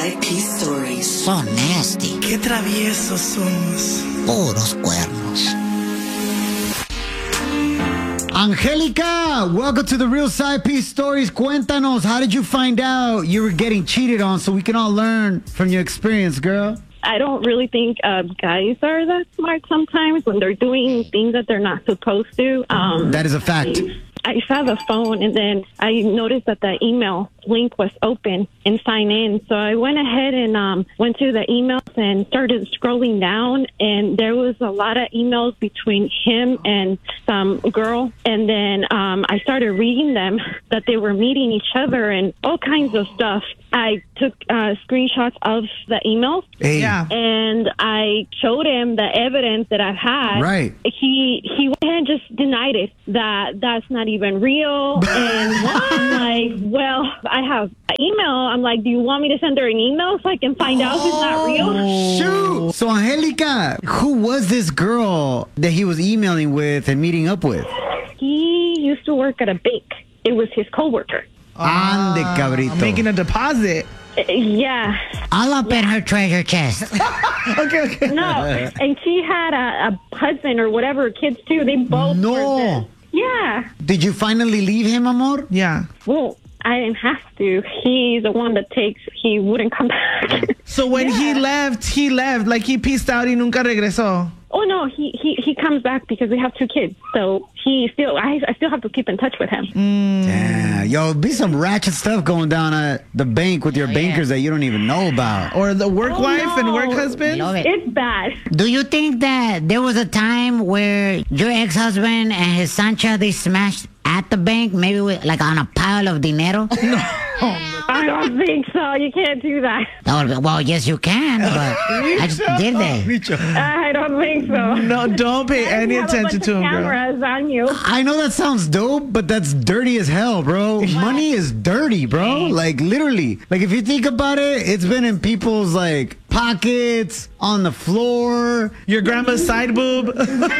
Side P Stories. So nasty. Qué traviesos somos. Puros cuernos. Angelica, welcome to the Real Side P Stories. Cuéntanos, how did you find out you were getting cheated on so we can all learn from your experience, girl? I don't really think guys are that smart sometimes when they're doing things that they're not supposed to. That is a fact. I saw the phone, and then I noticed that the email link was open and sign in. So I went ahead and went to the emails and started scrolling down, and there was a lot of emails between him and some girl. And then I started reading them, that they were meeting each other and all kinds of stuff. I took screenshots of the emails, and I showed him the evidence that I've had. Right. He went ahead and just denied it, that's not even real. And I'm like, well, I have an email. I'm like, do you want me to send her an email so I can find out if it's not real? Shoot! So, Angelica, who was this girl that he was emailing with and meeting up with? He used to work at a bank. It was his coworker. Ande, cabrito. Making a deposit. Yeah. All up in her treasure chest. Okay. No, and she had a husband or whatever, kids too. They both were No. Yeah. Did you finally leave him, amor? Yeah. Well, I didn't have to. He's the one that he wouldn't come back. So when he left, like he peaced out y nunca regresó. Oh, no, he comes back because we have 2 kids. So I still have to keep in touch with him. Yeah. Yo, be some ratchet stuff going down at the bank with your bankers that you don't even know about. Or the work wife no. and work husband. Love it. It's bad. Do you think that there was a time where your ex-husband and his Sancha, they smashed at the bank, maybe with, like on a pile of dinero? No. I don't think so. You can't do that. Oh, well, yes, you can, but did they? I don't think so. No, don't pay any You have attention a bunch to of him, girl. cameras on you. I know that sounds dope, but that's dirty as hell, bro. Money is dirty, bro. Like, literally. Like, if you think about it, it's been in people's, like, pockets, on the floor. Your grandma's side boob.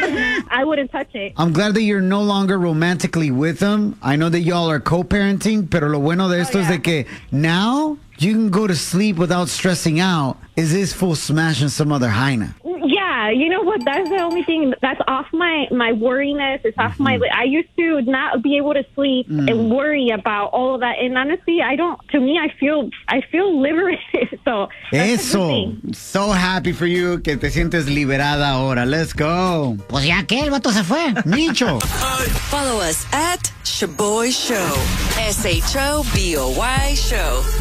I wouldn't touch it. I'm glad that you're no longer romantically with them. I know that y'all are co-parenting, pero lo bueno de esto es de que now you can go to sleep without stressing out. Is this fool smashing some other hyena? Yeah, you know what? That's the only thing that's off my worriness. It's off my. I used to not be able to sleep and worry about all of that. And honestly, I don't. To me, I feel liberated. So that's a good Eso. thing. So happy for you que te sientes liberada ahora. Let's go. Pues ya que el vato se fue. Micho. Follow us at Shaboy Show. SHOBOY Show.